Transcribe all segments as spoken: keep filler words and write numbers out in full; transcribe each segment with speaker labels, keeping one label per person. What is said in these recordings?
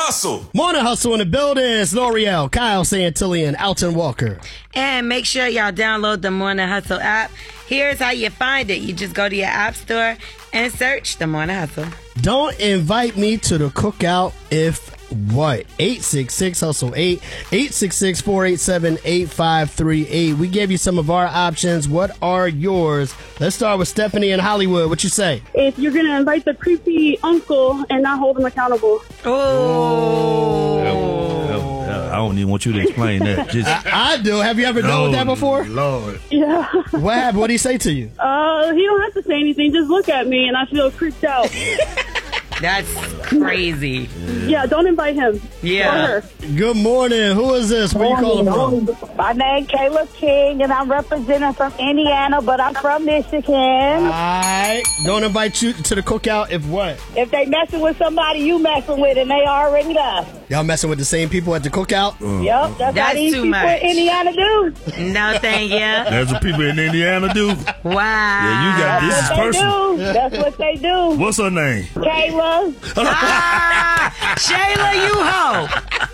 Speaker 1: Hustle.
Speaker 2: Morning Hustle in the building. It's L'Oreal, Kyle Santillian, Alton Walker.
Speaker 3: And make sure y'all download the Morning Hustle app. Here's how you find it. You just go to your app store and search the Morning Hustle.
Speaker 2: Don't invite me to the cookout if what? eight six six hustle eight, eight six six, four eight seven, eight five three eight. We gave you some of our options. What are yours? Let's start with Stephanie in Hollywood. What you say?
Speaker 4: If you're going to invite the creepy uncle and not hold him accountable.
Speaker 3: Oh.
Speaker 5: I don't even want you to explain that. Just,
Speaker 2: I, I do. Have you ever done with that before?
Speaker 5: Lord.
Speaker 4: Yeah.
Speaker 2: What happened? What did he say to you?
Speaker 4: Uh, he don't have to say anything. Just look at me and I feel creeped out.
Speaker 3: That's crazy.
Speaker 4: Yeah, don't invite him.
Speaker 3: Yeah.
Speaker 4: Or her.
Speaker 2: Good morning. Who is this? Where you calling from?
Speaker 6: My name Kayla King, and I'm representing from Indiana, but I'm from Michigan.
Speaker 2: All right. Don't invite you to the cookout if what?
Speaker 6: If they messing with somebody you messing with, and they already left.
Speaker 2: Y'all messing with the same people at the cookout?
Speaker 6: Yep, that's,
Speaker 3: That's
Speaker 6: how these
Speaker 3: too
Speaker 6: people
Speaker 3: much.
Speaker 6: in Indiana do.
Speaker 3: No, thank you.
Speaker 5: That's what people in Indiana do.
Speaker 3: Wow.
Speaker 5: Yeah, you got this is
Speaker 6: They
Speaker 5: personal.
Speaker 6: do. That's what they do.
Speaker 5: What's her name?
Speaker 6: Kayla.
Speaker 3: Ah, Shayla, you hoe.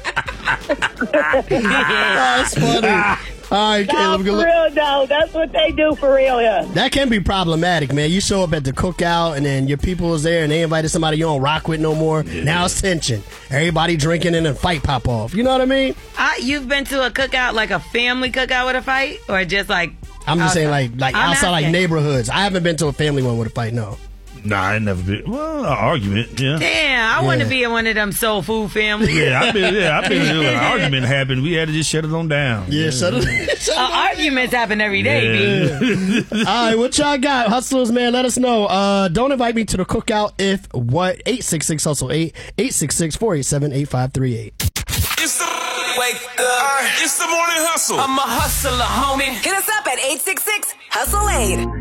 Speaker 2: That's funny. All right,
Speaker 6: No,
Speaker 2: Caleb.
Speaker 6: for
Speaker 2: Good luck.
Speaker 6: real, though. That's what they do for real, yeah.
Speaker 2: That can be problematic, man. You show up at the cookout and then your people is there and they invited somebody you don't rock with no more.
Speaker 5: Yeah.
Speaker 2: Now it's tension. Everybody drinking and a fight pop off. You know what I mean?
Speaker 3: Uh, you've been to a cookout, like a family cookout with a fight? Or just like...
Speaker 2: I'm just saying like like
Speaker 3: I'm
Speaker 2: outside like
Speaker 3: asking.
Speaker 2: neighborhoods. I haven't been to a family one with a fight, no.
Speaker 5: Nah, I ain't never been. Well, an argument, yeah.
Speaker 3: Damn, I want
Speaker 2: Yeah.
Speaker 3: to be in one of them soul food families.
Speaker 5: Yeah, I've been, yeah, I've been, an argument happened. We had to just shut it on down.
Speaker 2: Yeah, shut it. shut
Speaker 3: Uh, arguments happen every day,
Speaker 5: Yeah.
Speaker 3: B.
Speaker 2: All right, what y'all got? Hustlers, man, let us know. Uh, don't invite me to the cookout if what? eight six six hustle eight, eight six six, four eight seven, eight five three eight.
Speaker 1: It's the wake up. It's the morning hustle.
Speaker 7: I'm a hustler, homie.
Speaker 8: Hit us up at eight six six hustle eight.